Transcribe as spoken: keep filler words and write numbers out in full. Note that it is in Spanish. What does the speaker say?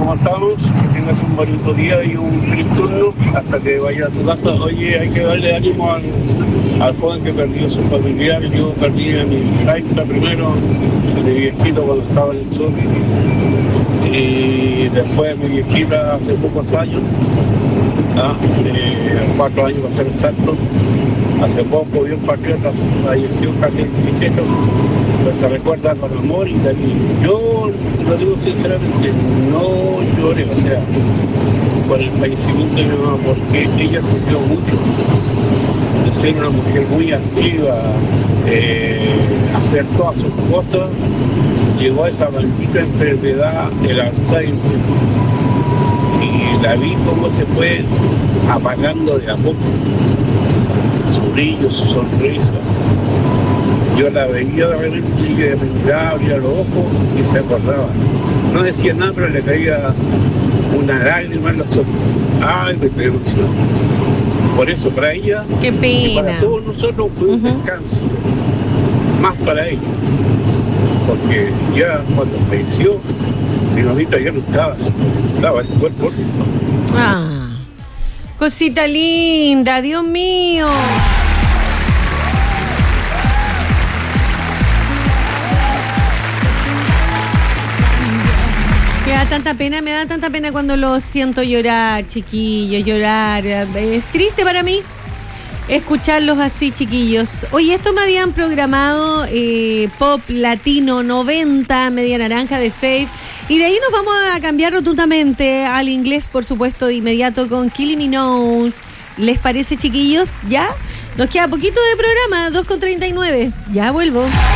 ¿cómo estamos? Que tengas un bonito día y un feliz turno hasta que vaya a tu casa. Oye, hay que darle ánimo al, al joven que perdió su familiar. Yo perdí a mi taita primero, a mi viejito cuando estaba en el sur. Y después mi viejita hace pocos años, ¿ah? eh, cuatro años para ser exacto. Hace poco, bien patriota, falleció casi el diecisiete, pero se recuerda con amor y cariño. Yo lo digo sinceramente, no lloré, o sea, por el fallecimiento de mi mamá, porque ella sufrió mucho de ser una mujer muy activa, eh, hacer todas sus cosas. Llegó a esa maldita enfermedad, el Alzheimer, y la vi cómo se fue apagando de a poco. Su brillo, su sonrisa. Yo la veía de repente y me miraba, abría los ojos y se acordaba. No decía nada, pero le caía una lágrima en los ojos. Ay, me pegó. Por eso, para ella, qué pena. Y para todos nosotros fue un uh-huh. descanso. Más para ella. Porque ya cuando falleció, mi mamita ya no estaba. Estaba el cuerpo. Ah. Cosita linda, Dios mío. Me da tanta pena, me da tanta pena cuando los siento llorar, chiquillos, llorar. Es triste para mí escucharlos así, chiquillos. Oye, esto me habían programado eh, pop latino noventa, media naranja de Faith. Y de ahí nos vamos a cambiar rotundamente al inglés, por supuesto, de inmediato con Killing Me Now. ¿Les parece, chiquillos? ¿Ya? Nos queda poquito de programa, dos con treinta y nueve. Ya vuelvo.